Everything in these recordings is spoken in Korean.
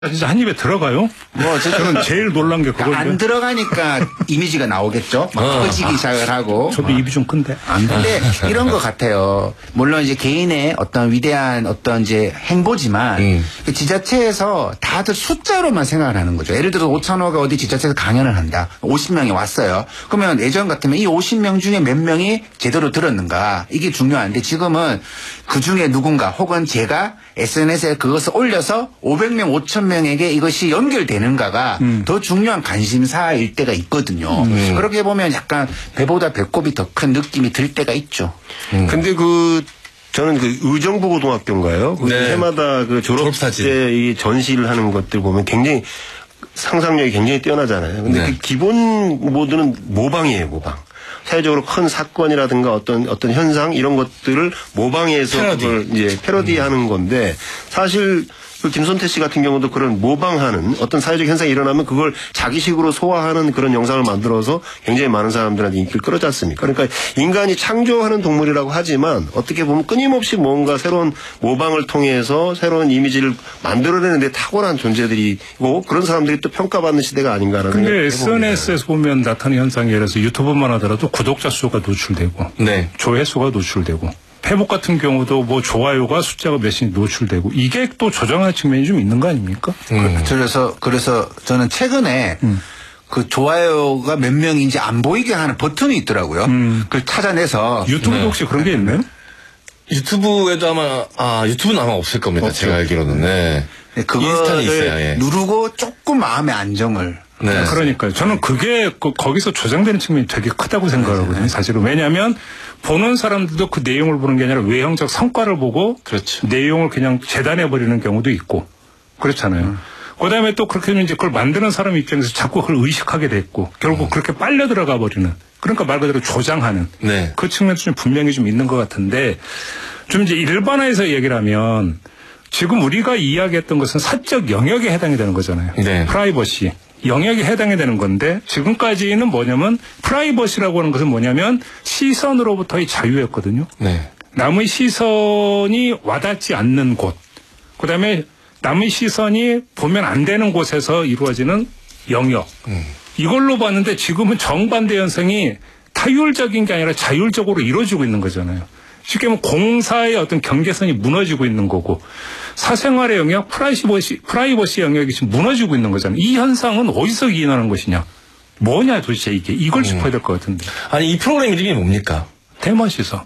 진짜 한 입에 들어가요? 뭐 저는 제일 놀란 게 그걸 안 들어가니까 이미지가 나오겠죠. 막 커지기 시작을 하고. 저도 입이 좀 큰데. 근데 이런 것 같아요. 물론 이제 개인의 어떤 위대한 어떤 이제 행보지만 그 지자체에서 다들 숫자로만 생각을 하는 거죠. 예를 들어서 오찬호가 어디 지자체에서 강연을 한다. 50명이 왔어요. 그러면 예전 같으면 이 50명 중에 몇 명이 제대로 들었는가 이게 중요한데 지금은 그 중에 누군가 혹은 제가 SNS에 그것을 올려서 500명, 5,000명에게 이것이 연결되는가가 더 중요한 관심사일 때가 있거든요. 그렇게 보면 약간 배보다 배꼽이 더 큰 느낌이 들 때가 있죠. 근데 저는 의정부고등학교인가요? 네. 해마다 졸업사진 때 이 전시를 하는 것들 보면 굉장히 상상력이 굉장히 뛰어나잖아요. 근데 네. 그 기본 모드는 모방이에요, 모방. 사회적으로 큰 사건이라든가 어떤 현상 이런 것들을 모방해서 패러디. 그걸 이제 패러디하는 건데 사실 그 김선태 씨 같은 경우도 그런 모방하는 어떤 사회적 현상이 일어나면 그걸 자기식으로 소화하는 그런 영상을 만들어서 굉장히 많은 사람들한테 인기를 끌었지 않습니까? 그러니까 인간이 창조하는 동물이라고 하지만 어떻게 보면 끊임없이 뭔가 새로운 모방을 통해서 새로운 이미지를 만들어내는데 탁월한 존재들이고 그런 사람들이 또 평가받는 시대가 아닌가라는 생각이 근데 해봅니다. SNS에서 보면 나타나는 현상이 예를 들어서 유튜브만 하더라도 구독자 수가 노출되고 네. 조회수가 노출되고 페북 같은 경우도 뭐 좋아요가 숫자가 몇씩 노출되고 이게 또 조정하는 측면이 좀 있는 거 아닙니까? 그래서 저는 최근에 그 좋아요가 몇 명인지 안 보이게 하는 버튼이 있더라고요. 그걸 찾아내서 유튜브도 혹시 그런 게 있나요? 유튜브에도 유튜브는 아마 없을 겁니다. 없죠. 제가 알기로는. 네. 인스타는 있어요. 그거를 예. 누르고 조금 마음의 안정을. 네. 그러니까요. 저는 그게 거기서 조장되는 측면이 되게 크다고 생각하거든요. 사실은. 왜냐하면 보는 사람들도 그 내용을 보는 게 아니라 외형적 성과를 보고 그렇죠. 내용을 그냥 재단해버리는 경우도 있고 그렇잖아요. 그다음에 또 그렇게 하면 이제 그걸 만드는 사람 입장에서 자꾸 그걸 의식하게 됐고 결국 그렇게 빨려 들어가 버리는 그러니까 말 그대로 조장하는 네. 그 측면도 좀 분명히 좀 있는 것 같은데 좀 이제 일반화해서 얘기를 하면 지금 우리가 이야기했던 것은 사적 영역에 해당이 되는 거잖아요. 네. 프라이버시. 영역에 해당이 되는 건데 지금까지는 뭐냐면 프라이버시라고 하는 것은 뭐냐면 시선으로부터의 자유였거든요. 네. 남의 시선이 와닿지 않는 곳. 그다음에 남의 시선이 보면 안 되는 곳에서 이루어지는 영역. 이걸로 봤는데 지금은 정반대 현상이 타율적인 게 아니라 자율적으로 이루어지고 있는 거잖아요. 쉽게 말하면 공사의 어떤 경계선이 무너지고 있는 거고 사생활의 영역, 프라이버시 영역이 지금 무너지고 있는 거잖아요. 이 현상은 어디서 기인하는 것이냐. 뭐냐 도대체 이게. 이걸 짚어야 될 것 같은데. 아니 이 프로그램 이름이 뭡니까? 대만 시선.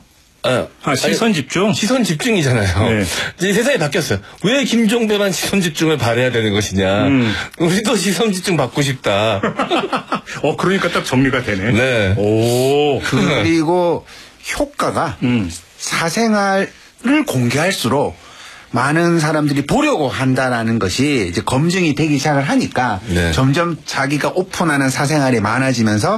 시선 집중? 시선 집중이잖아요. 네. 이제 세상이 바뀌었어요. 왜 김종배만 시선 집중을 바라야 되는 것이냐. 우리도 시선 집중 받고 싶다. 그러니까 딱 정리가 되네. 네. 오. 그리고 효과가 사생활을 공개할수록 많은 사람들이 보려고 한다라는 것이 이제 검증이 되기 시작을 하니까 네. 점점 자기가 오픈하는 사생활이 많아지면서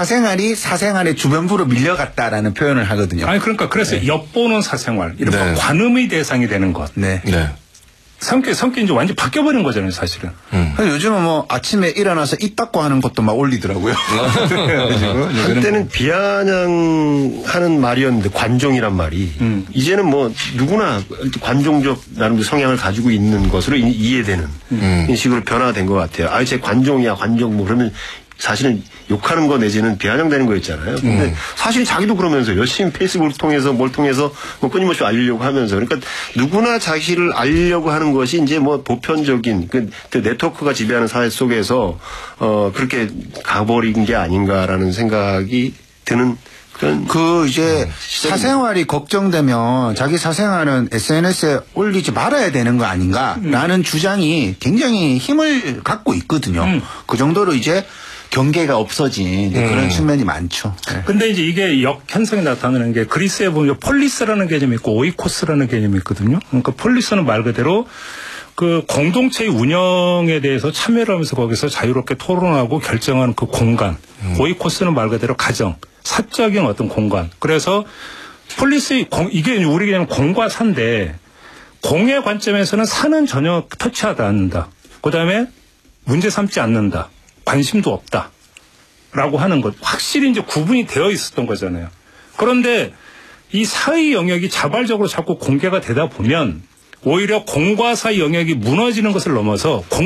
사생활의 주변부로 밀려갔다라는 표현을 하거든요. 아니 그러니까 그래서 엿보는 사생활 이런 네. 관음의 대상이 되는 것. 네. 네. 성격이 이제 완전 바뀌어버린 거잖아요, 사실은. 요즘은 뭐 아침에 일어나서 입 닦고 하는 것도 막 올리더라고요. 한때는 비아냥하는 말이었는데 관종이란 말이 이제는 뭐 누구나 관종적 나름대로 성향을 가지고 있는 것으로 이해되는 이런 식으로 변화된 것 같아요. 제 관종이야 관종 뭐 그러면 사실은 욕하는 거 내지는 비아냥되는 거였잖아요. 근데 사실 자기도 그러면서 열심히 페이스북을 통해서 뭘 통해서 뭐 끊임없이 알리려고 하면서 그러니까 누구나 자기를 알리려고 하는 것이 이제 뭐 보편적인 그 네트워크가 지배하는 사회 속에서 그렇게 가버린 게 아닌가라는 생각이 드는 이제 사생활이 걱정되면 자기 사생활은 SNS에 올리지 말아야 되는 거 아닌가라는 주장이 굉장히 힘을 갖고 있거든요. 그 정도로 이제 경계가 없어진 그런 측면이 많죠. 네. 근데 이제 이게 역현상이 나타나는 게 그리스에 보면 폴리스라는 개념이 있고 오이코스라는 개념이 있거든요. 그러니까 폴리스는 말 그대로 그 공동체의 운영에 대해서 참여를 하면서 거기서 자유롭게 토론하고 결정하는 그 공간. 오이코스는 말 그대로 가정, 사적인 어떤 공간. 그래서 이게 우리 개념 공과 사인데 공의 관점에서는 사는 전혀 터치하지 않는다. 그다음에 문제 삼지 않는다. 관심도 없다. 라고 하는 것. 확실히 이제 구분이 되어 있었던 거잖아요. 그런데 이 사의 영역이 자발적으로 자꾸 공개가 되다 보면 오히려 공과 사 영역이 무너지는 것을 넘어서